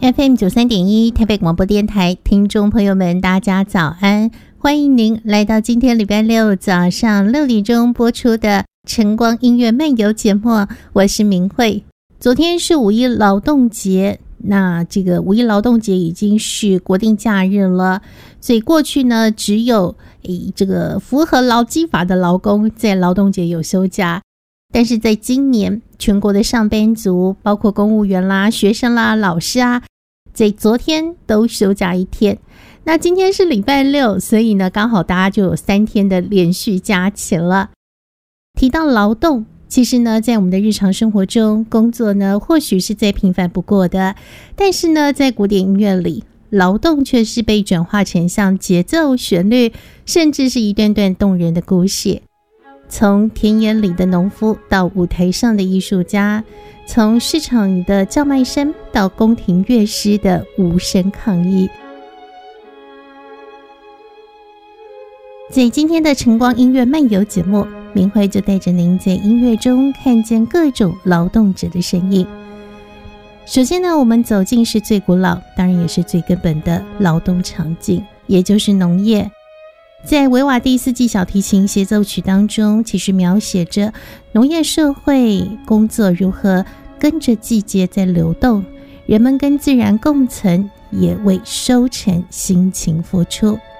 FM93.1 台北广播电台听众朋友们，大家早安，欢迎您来到今天礼拜六早上6点钟播出的晨光音乐漫游节目，我是明慧。昨天是五一劳动节，那这个五一劳动节已经是国定假日了，所以过去呢只有这个符合劳基法的劳工在劳动节有休假，但是在今年全国的上班族，包括公务员啦、学生啦、老师啊，在昨天都休假一天。那今天是礼拜六，所以呢刚好大家就有3天的连续假期了。提到劳动，其实呢在我们的日常生活中，工作呢或许是再平凡不过的，但是呢在古典音乐里，劳动却是被转化成像节奏、旋律，甚至是一段段动人的故事。从田野里的农夫到舞台上的艺术家，从市场里的叫卖声到宫廷乐师的无声抗议。在今天的晨光音乐漫游节目，明慧就带着您在音乐中看见各种劳动者的身影。首先呢，我们走进是最古老，当然也是最根本的劳动场景，也就是农业。在维瓦第4季小提琴协奏曲当中，其实描写着农业社会工作如何跟着季节在流动，人们跟自然共存，也为收成辛勤付出。